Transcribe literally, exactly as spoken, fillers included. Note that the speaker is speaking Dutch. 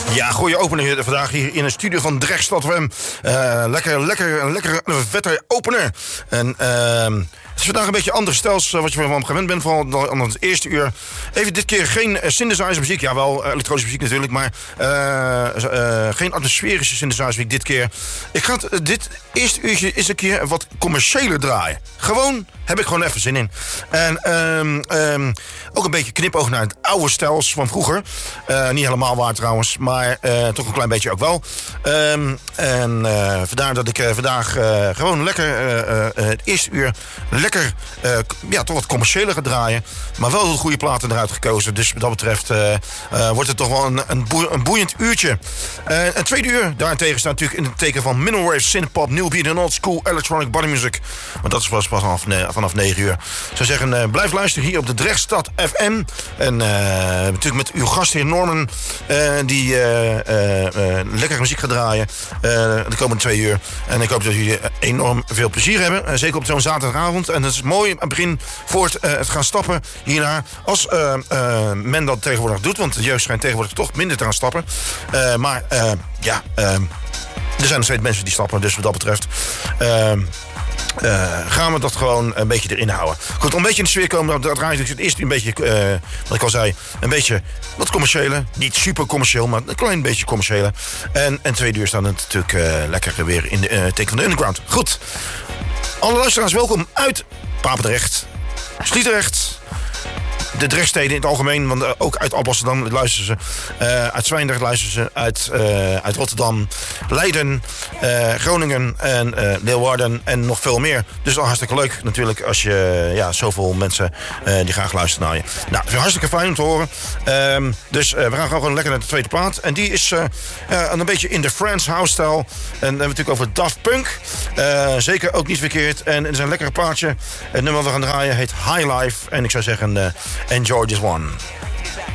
Ja, goeie opening vandaag hier in de studio van Drechtstad F M. Uh, lekker, lekker, een lekkere, vette opener. En uh, het is vandaag een beetje andere stels uh, wat je van gewend bent van het eerste uur. Even dit keer geen uh, synthesizer muziek. Ja, wel uh, elektronische muziek natuurlijk, maar uh, uh, geen atmosferische synthesizer muziek dit keer. Ik ga het, uh, dit eerste uurtje is een keer wat commerciëler draaien. Gewoon, heb ik gewoon even zin in. En um, um, ook een beetje knipoog naar het oude stels van vroeger. Uh, niet helemaal waar trouwens, maar uh, toch een klein beetje ook wel. Um, en uh, vandaar dat ik uh, vandaag uh, gewoon lekker uh, uh, het eerste uur lekker, uh, ja, toch wat commerciëler ga draaien. Maar wel de goede platen eruit gekozen. Dus wat dat betreft uh, uh, wordt het toch wel een, een, boe- een boeiend uurtje. Uh, een tweede uur daarentegen staat natuurlijk in het teken van minimalwave, synthpop, new beat en old school electronic body music. Want dat is pas, pas vanaf, ne- vanaf negen uur. Ik zou zeggen, uh, blijf luisteren hier op de Drechtstad F M. En uh, natuurlijk met uw gastheer Norman, uh, die uh, uh, uh, lekkere muziek gaat draaien uh, de komende twee uur. En ik hoop dat jullie enorm veel plezier hebben. Uh, zeker op zo'n zaterdagavond. En dat is mooi aan het begin voor het, uh, het gaan stappen hierna. Als uh, uh, men dat tegenwoordig doet. Want de jeugd schijnt tegenwoordig toch minder te gaan stappen. Uh, maar uh, ja, uh, er zijn nog steeds mensen die stappen. Dus wat dat betreft Uh, Uh, gaan we dat gewoon een beetje erin houden. Goed, om een beetje in de sfeer komen, dat draait ik het eerst een beetje, uh, wat ik al zei, een beetje wat commerciële. Niet super commercieel, maar een klein beetje commerciële. En, en tweede uur staan het natuurlijk uh, lekker weer in de uh, teken van de underground. Goed, alle luisteraars welkom uit Papendrecht, Sliedrecht, de Drechtsteden in het algemeen, want uh, ook uit Alblasserdam luisteren ze. Uh, uit Zwijndrecht luisteren ze. Uit, uh, uit Rotterdam, Leiden, uh, Groningen en uh, Leeuwarden en nog veel meer. Dus al hartstikke leuk natuurlijk als je ja, zoveel mensen uh, die graag luisteren naar je. Nou, het is hartstikke fijn om te horen. Um, dus uh, we gaan gewoon lekker naar de tweede plaat. En die is uh, uh, een beetje in de French house style. En dan hebben we het natuurlijk over Daft Punk. Uh, zeker ook niet verkeerd. En het is een lekkere plaatje. Het nummer wat we gaan draaien heet High Life. En ik zou zeggen, Uh, enjoy this one.